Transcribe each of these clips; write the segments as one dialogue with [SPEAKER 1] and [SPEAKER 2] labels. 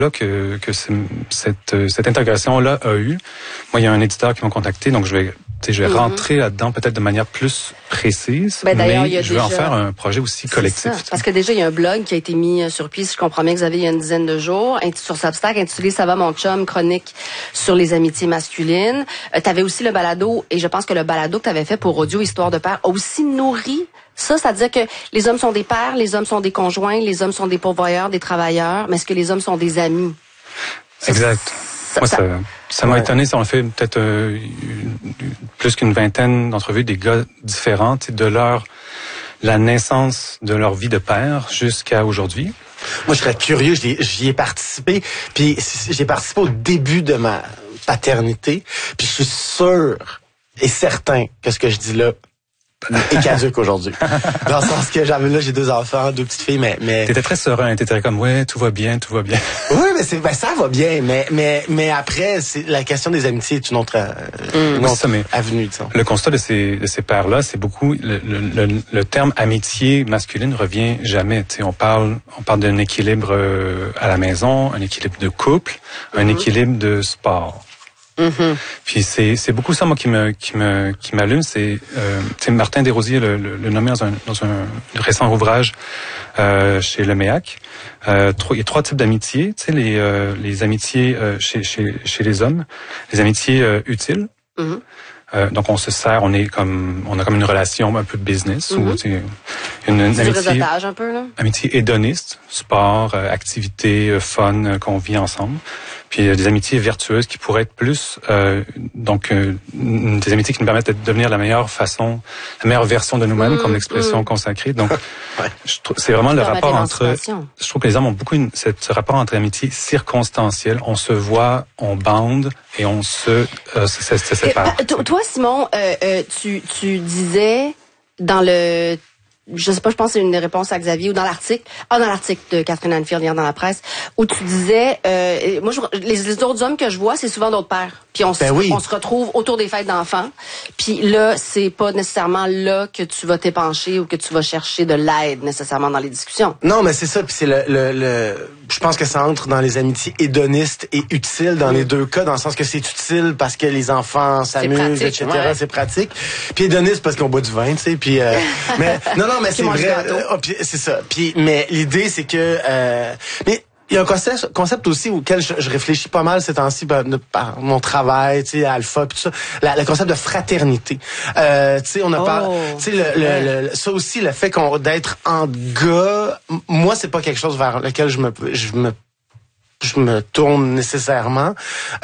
[SPEAKER 1] là que cette intégration-là a eu. Moi, il y a un éditeur qui m'a contacté, donc je vais rentrer là-dedans peut-être de manière plus précise, mais je vais en faire un projet aussi collectif.
[SPEAKER 2] Parce que déjà, il y a un blog qui a été mis sur pied, si je comprends bien, Xavier, il y a une dizaine de jours, sur Substack, intitulé « Ça va mon chum », chronique sur les amitiés masculines. Tu avais aussi le balado, et je pense que le balado que tu avais fait pour Audio Histoire de Père a aussi nourri ça, c'est-à-dire que les hommes sont des pères, les hommes sont des conjoints, les hommes sont des pourvoyeurs, des travailleurs, mais est-ce que les hommes sont des amis?
[SPEAKER 1] Exact. Moi, ça m'a étonné. Ça en fait peut-être plus qu'une vingtaine d'entrevues des gars différents, de la naissance de leur vie de père jusqu'à aujourd'hui.
[SPEAKER 3] Moi, je serais curieux. J'y ai participé. Puis j'ai participé au début de ma paternité. Puis je suis sûr et certain que ce que je dis là est caduque aujourd'hui. Dans le sens que j'ai 2 enfants, 2 petites filles, mais...
[SPEAKER 1] T'étais très serein, t'étais comme, ouais, tout va bien.
[SPEAKER 3] Oui, mais ça va bien, mais après, la question des amitiés est une autre avenue, disons.
[SPEAKER 1] Le constat de ces pères-là, c'est beaucoup, le terme amitié masculine revient jamais. Tu sais, on parle d'un équilibre à la maison, un équilibre de couple, un équilibre de sport. Puis c'est beaucoup ça moi qui m'allume, c'est Martin Desrosiers le nommé dans un récent ouvrage chez Le Méac. Il y a 3 types d'amitiés, tu sais, les amitiés chez les hommes, les amitiés utiles. Donc on se sert, on a comme une relation un peu business ou une amitié
[SPEAKER 2] réseautage un peu là.
[SPEAKER 1] Amitié hédoniste, sport, activité, fun qu'on vit ensemble. Puis des amitiés vertueuses qui pourraient être plus des amitiés qui nous permettent de devenir la meilleure version de nous-mêmes, comme l'expression consacrée. Donc c'est vraiment le rapport entre. Je trouve que les hommes ont beaucoup ce rapport entre amitié circonstancielle. On se voit, on bande et on se sépare.
[SPEAKER 2] Toi, Simon, tu disais dans le... Je sais pas, je pense que c'est une réponse à Xavier ou dans l'article de Catherine Hanfield hier dans la presse, où tu disais, moi, les autres hommes que je vois, c'est souvent d'autres pères. Puis on se retrouve autour des fêtes d'enfants. Puis là, c'est pas nécessairement là que tu vas t'épancher ou que tu vas chercher de l'aide nécessairement dans les discussions.
[SPEAKER 3] Non, mais c'est ça. Puis c'est je pense que ça entre dans les amitiés hédonistes et utiles dans les 2 cas, dans le sens que c'est utile parce que les enfants s'amusent, etc. Ouais. C'est pratique. Puis hédoniste parce qu'on boit du vin, tu sais. Puis mais non, mais c'est vrai. C'est ça. Puis mais l'idée c'est que mais il y a un concept aussi auquel je réfléchis pas mal ces temps-ci par mon travail, tu sais, Alpha puis tout ça, le concept de fraternité. Tu sais, on a parlé, tu sais, ça aussi, le fait d'être en gars, moi c'est pas quelque chose vers lequel je me tourne nécessairement.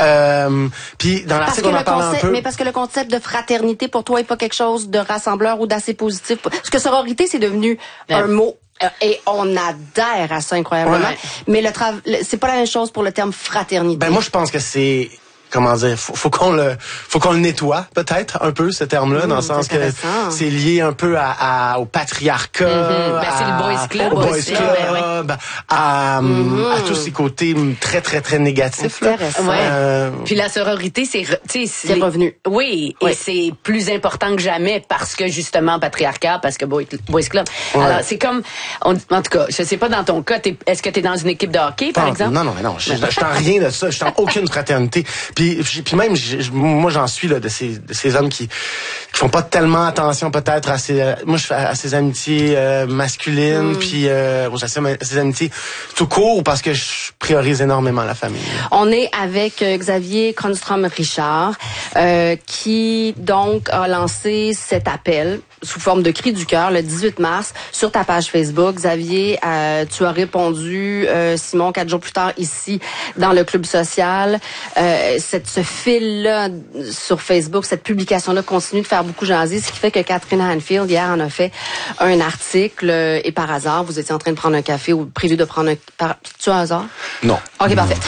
[SPEAKER 3] Puis dans l'article on en parle un peu.
[SPEAKER 2] Mais parce que le concept de fraternité pour toi est pas quelque chose de rassembleur ou d'assez positif. Parce que sororité c'est devenu un mot. Et on adhère à ça incroyablement. Ouais. Mais c'est pas la même chose pour le terme fraternité.
[SPEAKER 3] Ben moi je pense que c'est comment dire, faut qu'on le nettoie peut-être un peu ce terme-là, dans le sens que c'est lié un peu au patriarcat,
[SPEAKER 4] c'est le boys club
[SPEAKER 3] au boys club, à tous ces côtés très très très négatifs là.
[SPEAKER 4] Puis la sororité c'est
[SPEAKER 2] revenu.
[SPEAKER 4] Oui, et c'est plus important que jamais parce que justement patriarcat, parce que boys club. Ouais. Alors c'est comme en tout cas, je sais pas dans ton cas, est-ce que tu es dans une équipe de hockey par exemple?
[SPEAKER 3] Non, je suis en rien de ça, je suis en aucune fraternité. Puis même moi j'en suis là de ces hommes qui font pas tellement attention peut-être à ces amitiés masculines puis à ces amitiés tout court parce que je priorise énormément la famille.
[SPEAKER 2] On est avec Xavier Kronstrom-Richard qui donc a lancé cet appel sous forme de cri du cœur le 18 mars sur ta page Facebook. Xavier, tu as répondu, Simon, 4 jours plus tard ici dans le club social. Ce fil-là sur Facebook, cette publication-là continue de faire beaucoup jaser, ce qui fait que Catherine Hanfield, hier, en a fait un article et par hasard, vous étiez en train de prendre un café ou prévu de prendre tu as un hasard?
[SPEAKER 3] Non.
[SPEAKER 2] OK, parfait.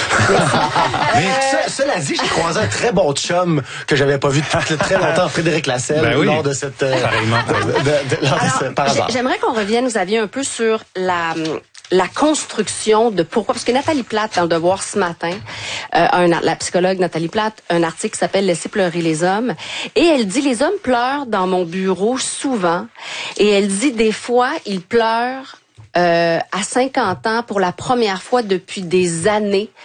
[SPEAKER 3] Cela dit, j'ai croisé un très bon chum que j'avais pas vu depuis très longtemps, Frédéric Lasselle, lors de cette...
[SPEAKER 2] Alors, j'aimerais qu'on revienne, Xavier, un peu sur la construction de pourquoi, parce que Nathalie Plate, dans Le Devoir ce matin, la psychologue Nathalie Plate, un article qui s'appelle « Laisser pleurer les hommes », et elle dit « Les hommes pleurent dans mon bureau souvent », et elle dit « Des fois, ils pleurent à 50 ans pour la première fois depuis des années